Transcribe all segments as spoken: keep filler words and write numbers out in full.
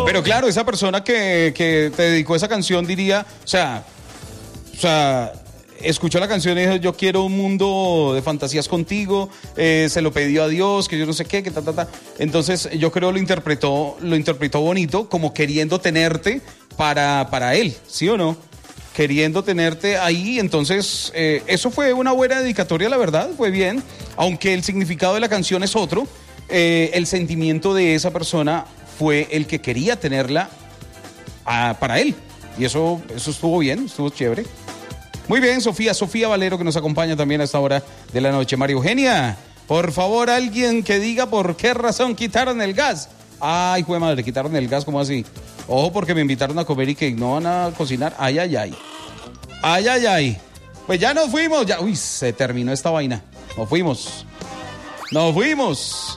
Pero claro, esa persona que, que te dedicó esa canción diría, o sea, o sea, escuchó la canción y dijo, yo quiero un mundo de fantasías contigo, eh, se lo pidió a Dios, que yo no sé qué, que ta, ta, ta. Entonces yo creo lo interpretó, lo interpretó bonito, como queriendo tenerte para, para él, ¿sí o no? Queriendo tenerte ahí, entonces eh, eso fue una buena dedicatoria, la verdad, fue bien, aunque el significado de la canción es otro, eh, el sentimiento de esa persona fue el que quería tenerla a, para él, y eso, eso estuvo bien, estuvo chévere. Muy bien, Sofía, Sofía Valero, que nos acompaña también a esta hora de la noche. María Eugenia, por favor, alguien que diga por qué razón quitaron el gas. Ay, jue madre, quitaron el gas, ¿cómo así? Ojo, porque me invitaron a comer y que no van a cocinar. Ay, ay, ay. Ay, ay, ay. Pues ya nos fuimos. Ya, uy, se terminó esta vaina. Nos fuimos. Nos fuimos.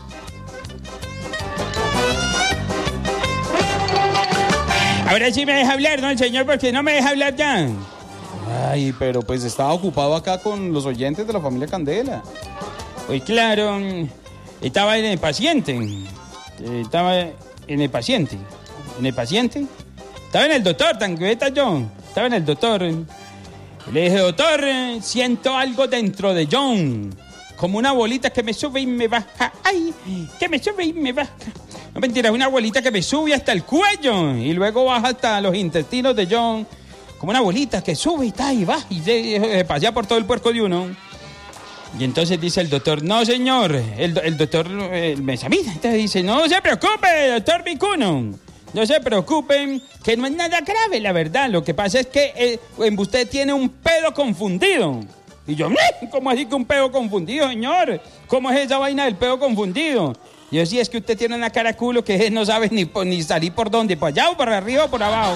Ahora sí me deja hablar, ¿no, el señor? Porque no me deja hablar ya. Ay, pero pues estaba ocupado acá con los oyentes de la familia Candela. Pues claro, estaba en el paciente. Estaba en el paciente. ¿En el paciente? Estaba en el doctor, tan que está yo. Estaba en el doctor. Le dije, doctor, siento algo dentro de John. Como una bolita que me sube y me baja. Ay, que me sube y me baja. No, mentira, es una bolita que me sube hasta el cuello. Y luego baja hasta los intestinos de John. Como una bolita que sube y está y baja. Y se, se pasea por todo el puerco de uno. Y entonces dice el doctor, no señor. El, el doctor eh, me examina. Entonces dice, no se preocupe, doctor Vicuno. No se preocupen, que no es nada grave, la verdad. Lo que pasa es que eh, usted tiene un pedo confundido. Y yo, ¿cómo así que un pedo confundido, señor? ¿Cómo es esa vaina del pedo confundido? Y yo, sí, es que usted tiene una cara culo que no sabe ni, ni salir por dónde, por allá o por arriba o por abajo.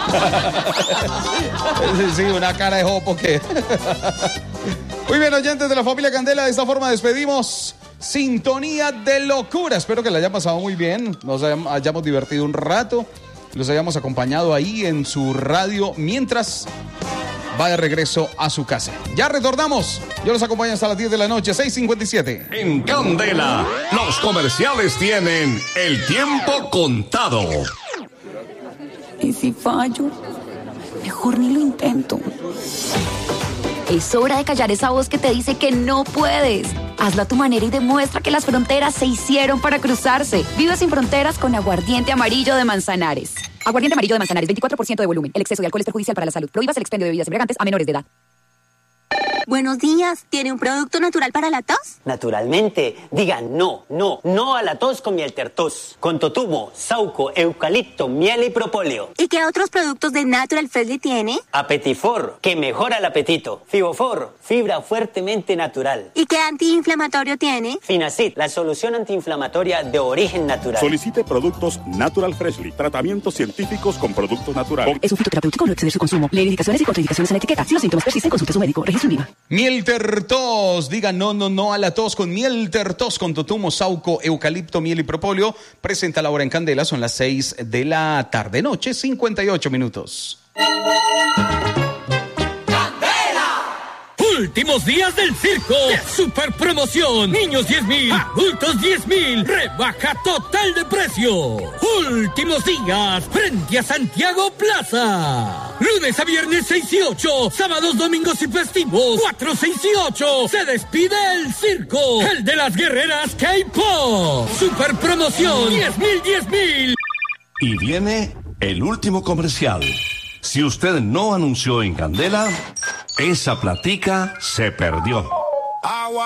Sí, una cara de jopo que... Muy bien, oyentes de la familia Candela, de esta forma despedimos Sintonía de Locura. Espero que la hayan pasado muy bien, nos hayamos divertido un rato, los hayamos acompañado ahí en su radio mientras va de regreso a su casa. Ya retornamos, yo los acompaño hasta las diez de la noche, seis cincuenta y siete. En Candela, los comerciales tienen el tiempo contado. ¿Y si fallo? Mejor ni lo intento. Es hora de callar esa voz que te dice que no puedes. Hazlo a tu manera y demuestra que las fronteras se hicieron para cruzarse. Vive sin fronteras con Aguardiente Amarillo de Manzanares. Aguardiente Amarillo de Manzanares, veinticuatro por ciento de volumen. El exceso de alcohol es perjudicial para la salud. Prohíbas el expendio de bebidas embriagantes a menores de edad. Buenos días, ¿tiene un producto natural para la tos? Naturalmente, diga no, no, no a la tos con miel tertos, con totumo, sauco, eucalipto, miel y propóleo. ¿Y qué otros productos de Natural Freshly tiene? Apetifor, que mejora el apetito. Fibofor, fibra fuertemente natural. ¿Y qué antiinflamatorio tiene? Finacid, la solución antiinflamatoria de origen natural. Solicite productos Natural Freshly, tratamientos científicos con productos naturales. Es un fitoterapéutico, no exceder su consumo. Lee indicaciones y contraindicaciones en la etiqueta. Si los síntomas persisten, consulte a su médico. Registro INVIMA. Miel Tertos, diga no, no, no a la tos con Miel Tertos, con totumo, sauco, eucalipto, miel y propóleo. Presenta la hora en Candela, son las seis de la tarde, noche, cincuenta y ocho minutos. Últimos días del circo. Super promoción. Niños diez mil, adultos diez mil. Rebaja total de precio. Últimos días frente a Santiago Plaza. Lunes a viernes seis y ocho. Sábados, domingos y festivos cuatro, seis y ocho. Se despide el circo. El de las guerreras K-Pop. Super promoción. diez mil, diez mil. Y viene el último comercial. Si usted no anunció en Candela, esa platica se perdió.